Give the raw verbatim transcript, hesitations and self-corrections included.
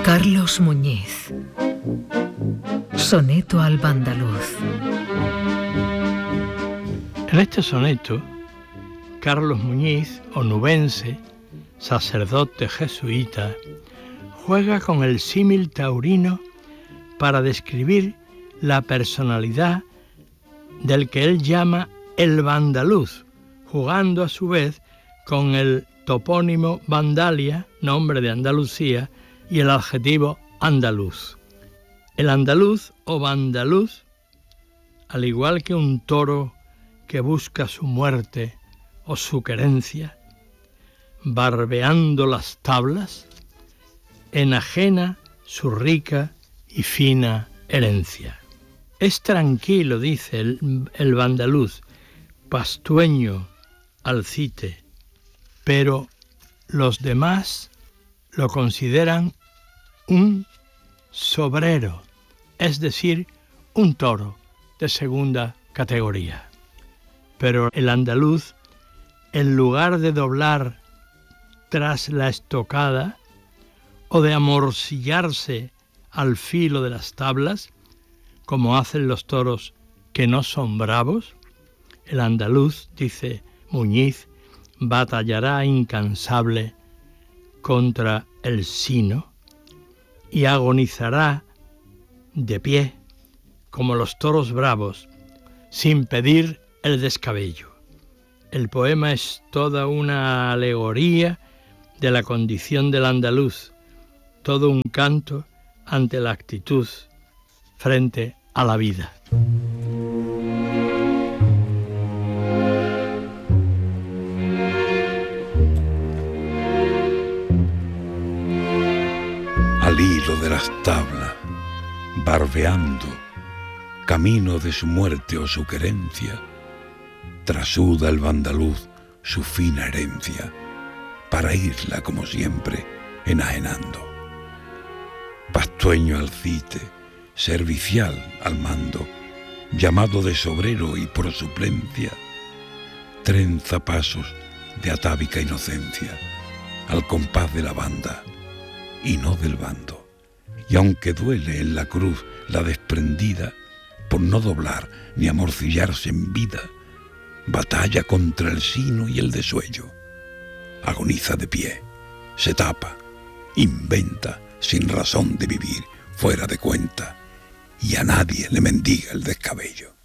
Carlos Muñiz. Soneto al Vandaluz. En este soneto, Carlos Muñiz, onubense, sacerdote jesuita, juega con el símil taurino para describir la personalidad del que él llama el Vandaluz, jugando a su vez con el topónimo Vandalia, nombre de Andalucía, y el adjetivo andaluz. El andaluz o vandaluz, al igual que un toro que busca su muerte o su querencia, barbeando las tablas, enajena su rica y fina herencia. Es tranquilo, dice el, el vandaluz, pastueño, alcite, pero los demás lo consideran un sobrero, es decir, un toro de segunda categoría. Pero el andaluz, en lugar de doblar tras la estocada o de amorcillarse al filo de las tablas, como hacen los toros que no son bravos, el andaluz, dice Muñiz, batallará incansable contra el sino y agonizará de pie como los toros bravos, sin pedir el descabello. El poema es toda una alegoría de la condición del andaluz, todo un canto ante la actitud frente a la vida. Al hilo de las tablas, barbeando, camino de su muerte o su querencia, trasuda el vandaluz su fina herencia, para irla como siempre enajenando. Pastueño alcite, servicial al mando, llamado de sobrero y por suplencia, trenza pasos de atávica inocencia, al compás de la banda y no del bando. Y aunque duele en la cruz la desprendida, por no doblar ni amorcillarse en vida, batalla contra el sino y el desuello, agoniza de pie, se tapa, inventa sin razón de vivir fuera de cuenta, y a nadie le mendiga el descabello.